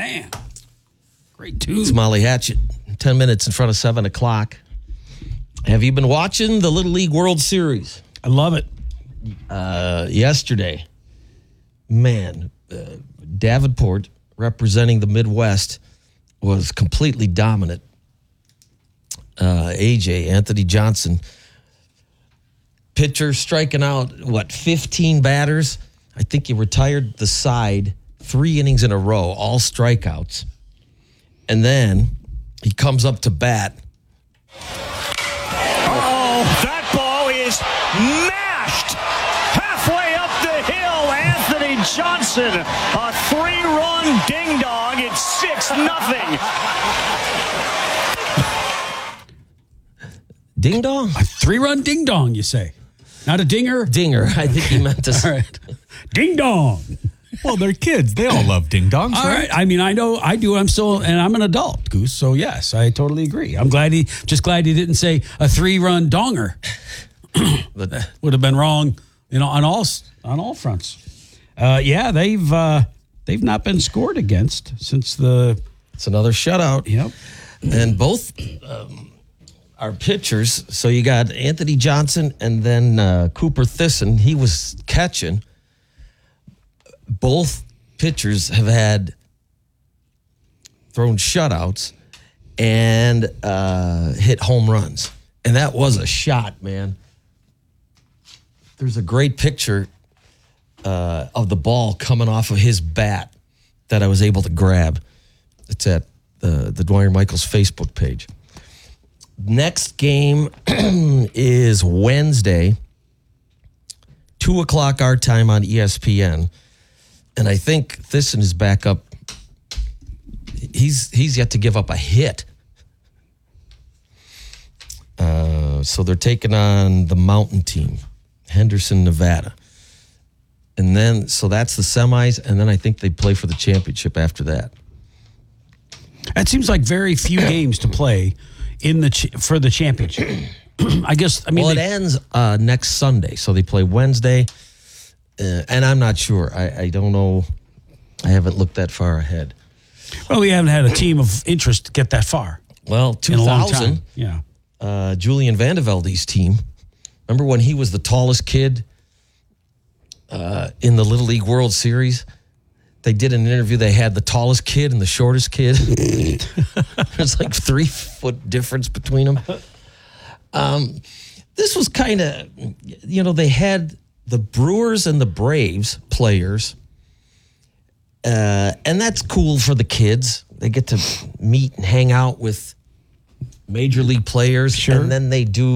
Man, great tune. It's Molly Hatchet, 10 minutes in front of 7 o'clock. Have you been watching the Little League World Series? I love it. Yesterday, man, Davenport, representing the Midwest, was completely dominant. Anthony Johnson, pitcher striking out, 15 batters? I think he retired the side 3 innings in a row, all strikeouts. And then he comes up to bat. That ball is mashed halfway up the hill. Anthony Johnson, a 3-run ding-dong. It's 6-0. Ding-dong? A 3-run ding-dong, you say? Not a dinger? Dinger. I think he meant to say. All right. Ding-dong. Well, they're kids. They all love ding-dongs, All right? right. I mean, I know I do. I'm an adult, Goose. So, yes, I totally agree. I'm glad he didn't say a 3-run donger. That would have been wrong, on all fronts. Yeah, they've not been scored against since It's another shutout. Yep. And both are pitchers. So you got Anthony Johnson and then Cooper Thisson. He was catching. Both pitchers have had thrown shutouts and hit home runs. And that was a shot, man. There's a great picture of the ball coming off of his bat that I was able to grab. It's at the Dwyer Michaels Facebook page. Next game is Wednesday, 2 o'clock our time on ESPN. And I think Thisson is back up. He's yet to give up a hit. So they're taking on the Mountain team, Henderson, Nevada. And then, so that's the semis, and then I think they play for the championship after that. That seems like very few games to play for the championship. I guess. I mean, it ends next Sunday, so they play Wednesday, and I'm not sure. I don't know. I haven't looked that far ahead. Well, we haven't had a team of interest get that far. Well, in a long 2000, time. Yeah. Julian Vandevelde's team. Remember when he was the tallest kid in the Little League World Series? They did an interview. They had the tallest kid and the shortest kid. There's like 3-foot difference between them. This was kind of, they had the Brewers and the Braves players. And that's cool for the kids. They get to meet and hang out with major league players. Sure. And then they do